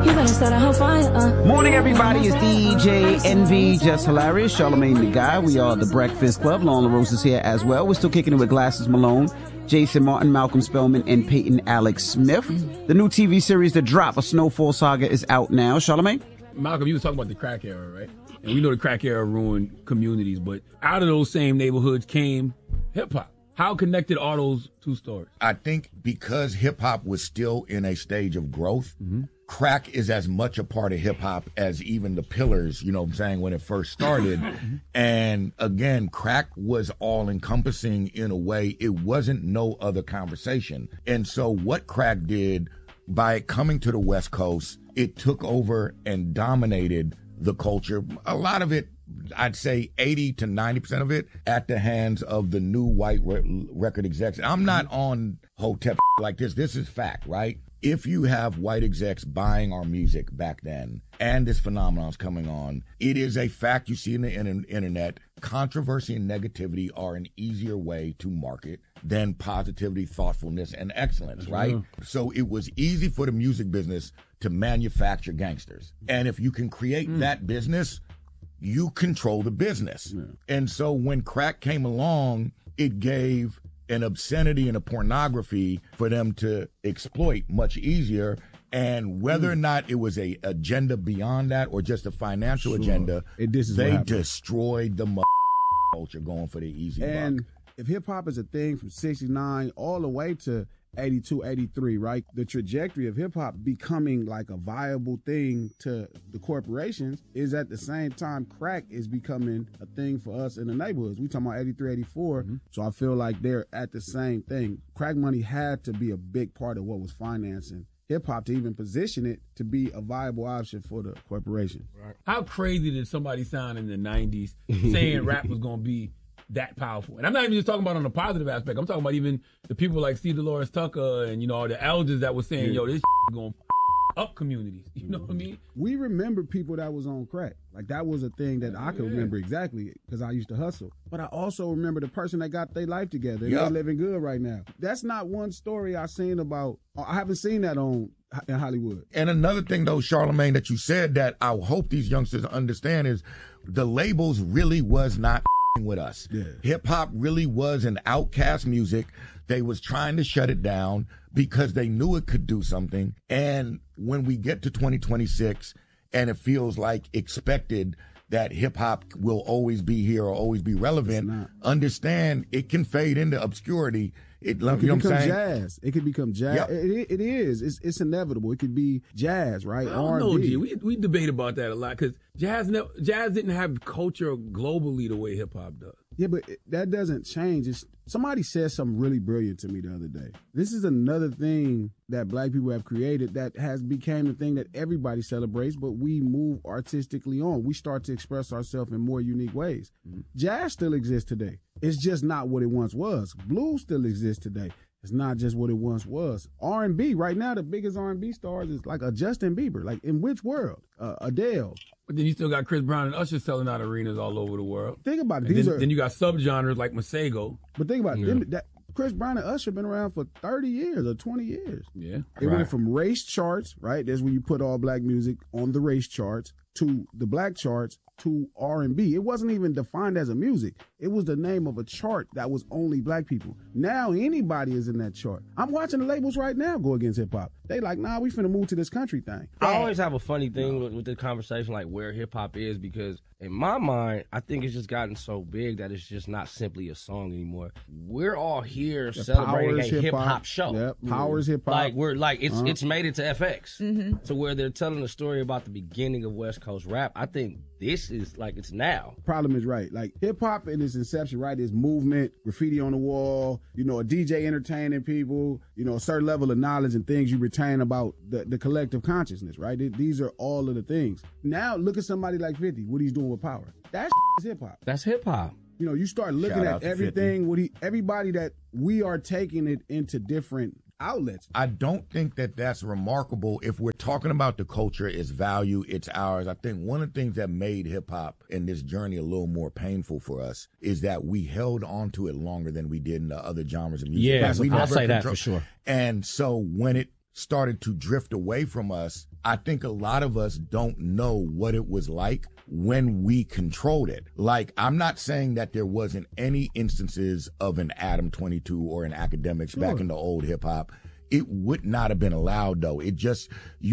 You better start a hellfire. Morning, everybody. It's DJ NV, Just Hilarious, Charlamagne the Guy. We are the Breakfast Club. Lauren LaRose is here as well. We're still kicking it with Glasses Malone, Jason Martin, Malcolm Spellman, and Peyton Alex Smith. The new TV series, The Drop, A Snowfall Saga, is out now. Charlamagne? Malcolm, you was talking about the crack era, right? And we know the crack era ruined communities, but out of those same neighborhoods came hip-hop. How connected are those two stories? I think because hip-hop was still in a stage of growth, crack is as much a part of hip-hop as even the Pillars, you know what I'm saying, when it first started. And again, crack was all-encompassing in a way. It wasn't no other conversation. And so what crack did, by coming to the West Coast, it took over and dominated the culture. A lot of it, I'd say 80 to 90% of it, at the hands of the new white record execs. I'm not on Hotep like this. This is fact, right? If you have white execs buying our music back then, and this phenomenon's coming on, it is a fact you see in the internet. Controversy and negativity are an easier way to market than positivity, thoughtfulness, and excellence, right? So it was easy for the music business to manufacture gangsters. And if you can create that business, you control the business. And so when crack came along, it gave an obscenity and a pornography for them to exploit much easier. And whether or not it was a agenda beyond that or just a financial agenda, they destroyed the culture going for the easy and buck. If hip-hop is a thing from 69 all the way to 82, 83, right? The trajectory of hip-hop becoming like a viable thing to the corporations is at the same time crack is becoming a thing for us in the neighborhoods. We talking about 83, 84, so I feel like they're at the same thing. Crack money had to be a big part of what was financing hip-hop to even position it to be a viable option for the corporation. Right. How crazy did somebody sound in the 90s saying rap was going to be that powerful? And I'm not even just talking about on the positive aspect. I'm talking about even the people like C. Dolores Tucker and, you know, the elders that were saying, yo, this is going to up communities. You know what I mean? We remember people that was on crack. Like, that was a thing that I could remember exactly because I used to hustle. But I also remember the person that got their life together. They're living good right now. That's not one story I've seen about. I haven't seen that in Hollywood. And another thing, though, Charlamagne, that you said that I hope these youngsters understand is the labels really was not with us. Hip hop really was an outcast music. They was trying to shut it down because they knew it could do something. And when we get to 2026 and it feels like expected that hip hop will always be here or always be relevant, understand it can fade into obscurity. It can become jazz. It could become jazz. Yep. It is. It's inevitable. It could be jazz, right? I don't know, G. We debate about that a lot because jazz didn't have culture globally the way hip hop does. Yeah, but that doesn't change. Somebody said something really brilliant to me the other day. This is another thing that black people have created that has become the thing that everybody celebrates, but we move artistically on. We start to express ourselves in more unique ways. Jazz still exists today. It's just not what it once was. Blues still exists today. It's not just what it once was. R&B, right now, the biggest R&B stars is like a Justin Bieber. Like, in which world? Adele. But then you still got Chris Brown and Usher selling out arenas all over the world. Think about it. Then you got subgenres like Masego. But think about it. Chris Brown and Usher been around for 30 years or 20 years. Yeah. It went from race charts, right? That's when you put all black music on the race charts, to the black charts, to R&B. It wasn't even defined as a music. It was the name of a chart that was only black people. Now anybody is in that chart. I'm watching the labels right now go against hip-hop. They like, nah, we finna move to this country thing. I always have a funny thing with the conversation, like where hip-hop is, because in my mind, I think it's just gotten so big that it's just not simply a song anymore. We're all here celebrating a hip-hop show. Yep, Powers hip-hop. It's made it to FX, to where they're telling a story about the beginning of West Coast rap. I think this is like, it's now. Problem is right. Like, hip-hop in its inception, right, is movement, graffiti on the wall, you know, a DJ entertaining people, you know, a certain level of knowledge and things you retain about the collective consciousness, right? These are all of the things. Now, look at somebody like 50, what he's doing with Power. That is hip-hop. That's hip-hop. You know, you start looking at everything, everybody that we are taking it into different outlets. I don't think that that's remarkable. If we're talking about the culture, its value, it's ours. I think one of the things that made hip hop in this journey a little more painful for us is that we held on to it longer than we did in the other genres of music. Yeah, I'll say that for sure. And so when it started to drift away from us, I think a lot of us don't know what it was like when we controlled it. Like, I'm not saying that there wasn't any instances of an Adam 22 or an Academics back in the old hip hop. It would not have been allowed, though. It just,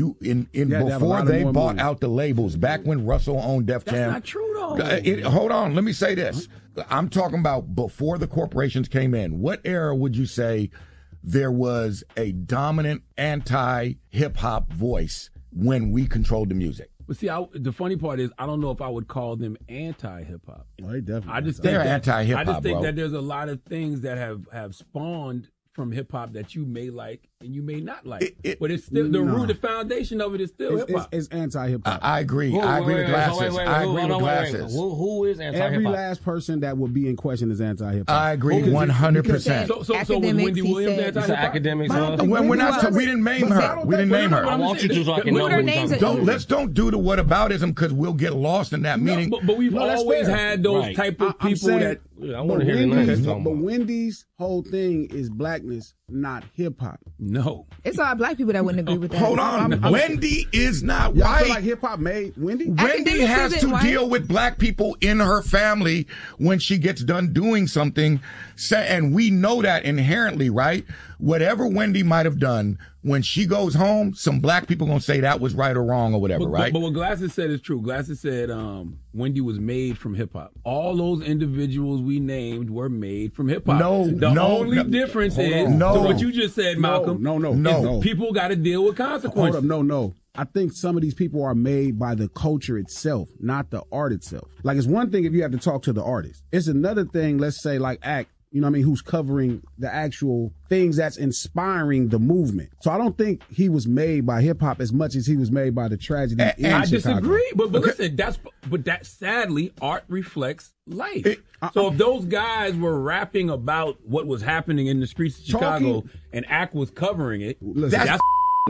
before they bought out the labels, back when Russell owned Def Jam. That's not true, though. Hold on, let me say this. I'm talking about before the corporations came in. What era would you say there was a dominant anti-hip-hop voice when we controlled the music? But see, the funny part is, I don't know if I would call them anti-hip-hop. Oh, they definitely. They're anti-hip-hop, I just think bro. that there's a lot of things that have spawned from hip-hop that you may like and you may not like. But it's still, the root, the foundation of it is still hip-hop. It's anti-hip-hop. I agree. I agree with Glasses. I agree with Glasses. Who is anti-hip-hop? Every last person that would be in question is anti-hip-hop. I agree 100%. So was Wendy Williams anti-hip-hop? Academics. We're not. We didn't name her. We didn't name her. I want you to, so I can know who you're talking about. Let's don't do the whataboutism, because we'll get lost in that meaning. But we've always had those type of people that. I want to hear the But Wendy's whole thing is blackness, not hip-hop. No. It's all black people that wouldn't agree with that. Hold on. Wendy is not Y'all white. feel like hip-hop made Wendy? Wendy has to deal with black people in her family when she gets done doing something. And we know that inherently, right? Whatever Wendy might have done, when she goes home, some black people going to say that was right or wrong or whatever, right? But what Glasses said is true. Glasses said Wendy was made from hip-hop. All those individuals we named were made from hip-hop. The only difference is, to what you just said, Malcolm, no. people got to deal with consequences. Hold up, no. I think some of these people are made by the culture itself, not the art itself. Like, it's one thing if you have to talk to the artist. It's another thing, let's say, like Act, you know what I mean, who's covering the actual things that's inspiring the movement. So I don't think he was made by hip-hop as much as he was made by the tragedy in Chicago. I disagree, but listen, that sadly, art reflects life. So if those guys were rapping about what was happening in the streets of Chicago and Act was covering it, that's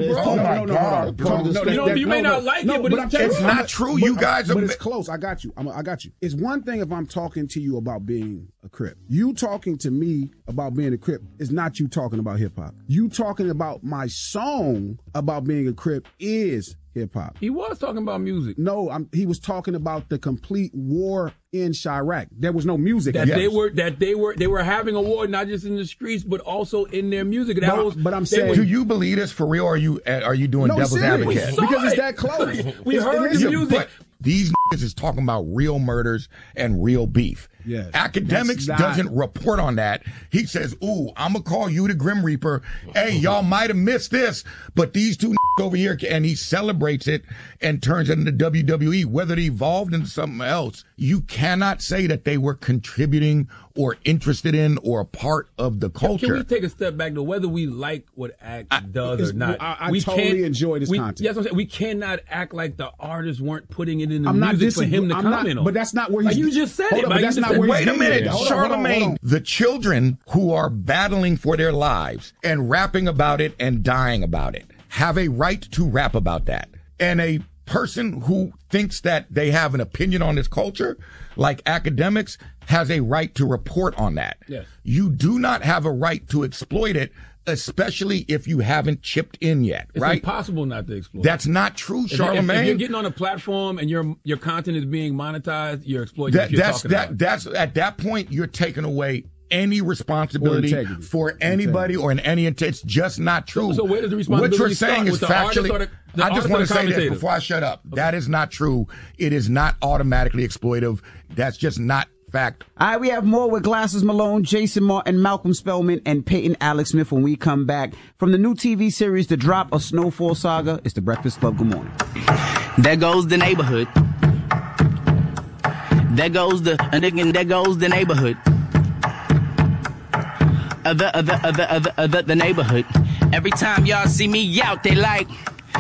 you may not like it, but it's not true. You guys are. But it's close. I got you. I got you. It's one thing if I'm talking to you about being a Crip. You talking to me about being a Crip is not you talking about hip hop. You talking about my song about being a Crip is hip hop. He was talking about music. No, he was talking about the complete war in Chirac. There was no music. They were having a war not just in the streets but also in their music. But I'm saying, do you believe this for real? Or are you doing devil's advocate? Because it's that close. We heard the music. But these niggas is talking about real murders and real beef. Yes. Academics doesn't report on that. He says, ooh, I'm going to call you the Grim Reaper. Hey, y'all might have missed this, but these two over here, and he celebrates it and turns it into WWE. Whether it evolved into something else, you cannot say that they were contributing or interested in or a part of the culture. Can we take a step back to whether we like what Act does or not? I totally enjoy this content. Yes, I'm saying, we cannot act like the artists weren't putting it in the music for him to comment on. But that's not where he's... You just said it. But that's not where Wait a minute, hold Charlamagne. on. The children who are battling for their lives and rapping about it and dying about it have a right to rap about that. And a person who thinks that they have an opinion on this culture, like Academics, has a right to report on that. Yes. You do not have a right to exploit it, especially if you haven't chipped in yet, right? It's impossible not to exploit. That's not true, Charlamagne. If you're getting on a platform and your content is being monetized, you're exploiting what you're talking about. That's at that point, you're taking away any responsibility for anybody or in any intent. It's just not true. So where does the responsibility What you're saying is factually. I just want to say this before I shut up. Okay. That is not true. It is not automatically exploitive. That's just not fact. All right, we have more with Glasses Malone, Jason Martin, Malcolm Spellman, and Peyton Alex Smith when we come back. From the new TV series, The Drop, A Snowfall Saga, it's The Breakfast Club. Good morning. There goes the neighborhood. There goes the neighborhood. The neighborhood. Every time y'all see me out, they like,